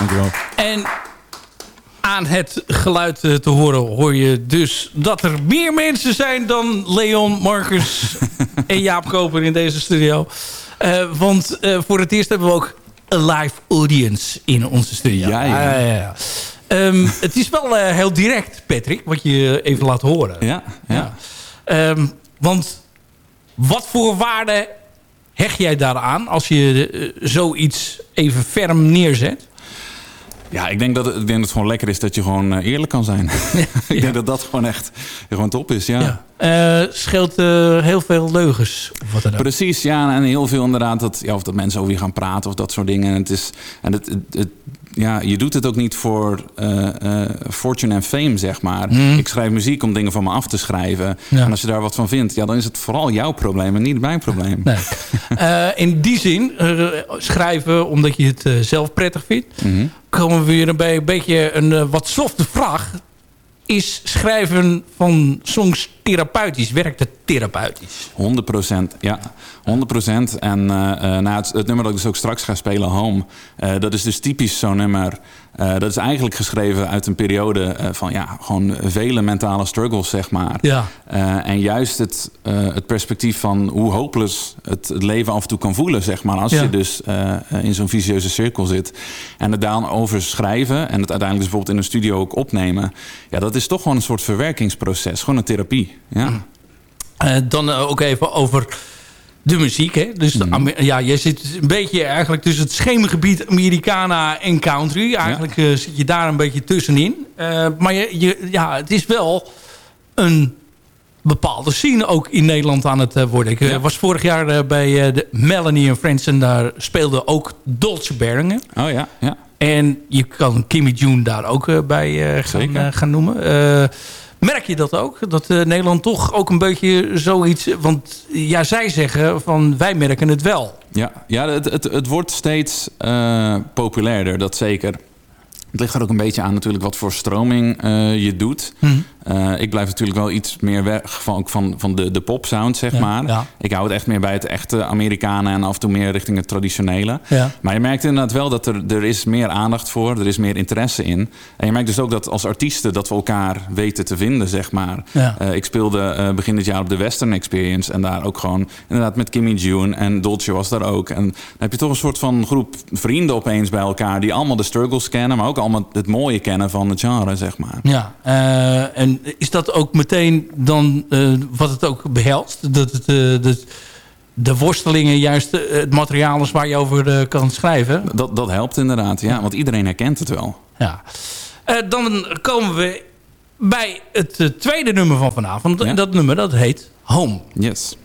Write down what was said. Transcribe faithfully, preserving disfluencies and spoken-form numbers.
Dankjewel. En aan het geluid te horen hoor je dus dat er meer mensen zijn dan Leon, Marcus en Jaap Koper in deze studio. Uh, want uh, voor het eerst hebben we ook een live audience in onze studio. Ja, ja. Ah, ja, ja. Um, het is wel uh, heel direct, Patrick, wat je even laat horen. Ja, ja. ja. Um, want wat voor waarde hecht jij daaraan als je uh, zoiets even ferm neerzet? Ja, ik denk, dat het, ik denk dat het gewoon lekker is dat je gewoon uh, eerlijk kan zijn. Ja, ik ja. denk dat dat gewoon echt gewoon top is, ja. ja. Uh, scheelt uh, heel veel leugens. Of wat dan ook. Precies, ja. En heel veel inderdaad, dat, ja, of dat mensen over je gaan praten of dat soort dingen. En het is, en het, het, het, ja, je doet het ook niet voor uh, uh, fortune en fame, zeg maar. Mm. Ik schrijf muziek om dingen van me af te schrijven. Ja. En als je daar wat van vindt, ja, dan is het vooral jouw probleem en niet mijn probleem. Nee. uh, in die zin, uh, schrijven omdat je het uh, zelf prettig vindt... Mm-hmm. komen we weer bij een beetje een uh, wat softe vraag. Is schrijven van songs therapeutisch? Werkt het therapeutisch? honderd procent, ja. honderd procent. En uh, uh, nou, het, het nummer dat ik dus ook straks ga spelen, Home... Uh, dat is dus typisch zo'n nummer. Uh, dat is eigenlijk geschreven uit een periode uh, van ja, gewoon vele mentale struggles, zeg maar. Ja. Uh, en juist het, uh, het perspectief van hoe hopeloos het, het leven af en toe kan voelen, zeg maar. Als ja. je dus uh, in zo'n vicieuze cirkel zit. En het daarover schrijven en het uiteindelijk dus bijvoorbeeld in een studio ook opnemen. Ja, dat is toch gewoon een soort verwerkingsproces. Gewoon een therapie. Ja. Uh, dan uh, ook even over de muziek. Hè? Dus de, mm. ja, je zit een beetje eigenlijk tussen het schemergebied Americana en country. Eigenlijk ja. uh, zit je daar een beetje tussenin. Uh, maar je, je, ja, het is wel een bepaalde scene ook in Nederland aan het uh, worden. Ik uh, ja. was vorig jaar uh, bij uh, de Melanie and Friends en daar speelde ook Dolce Berringen. Oh ja, ja. En je kan Kimmy June daar ook uh, bij uh, gaan, uh, gaan noemen. Uh, merk je dat ook? Dat uh, Nederland toch ook een beetje zoiets... Want ja, zij zeggen van wij merken het wel. Ja, ja het, het, het wordt steeds uh, populairder, dat zeker. Het ligt er ook een beetje aan natuurlijk wat voor stroming uh, je doet. Mm-hmm. Uh, ik blijf natuurlijk wel iets meer weg van, van, van de, de popsound, zeg ja, maar. Ja. Ik hou het echt meer bij het echte Amerikanen en af en toe meer richting het traditionele. Ja. Maar je merkt inderdaad wel dat er, er is meer aandacht voor, er is meer interesse in. En je merkt dus ook dat als artiesten dat we elkaar weten te vinden, zeg maar. Ja. Uh, ik speelde uh, begin dit jaar op de Western Experience en daar ook gewoon inderdaad met Kimmy June en Dolce was daar ook. En dan heb je toch een soort van groep vrienden opeens bij elkaar die allemaal de struggles kennen, maar ook allemaal het mooie kennen van het genre, zeg maar. Ja, uh, en is dat ook meteen dan uh, wat het ook behelst? Dat het, uh, dat de worstelingen juist uh, het materiaal is waar je over uh, kan schrijven? Dat, dat helpt inderdaad, ja, ja. Want iedereen herkent het wel. Ja. Uh, dan komen we bij het uh, tweede nummer van vanavond. Ja. En dat nummer, dat heet Home. Yes.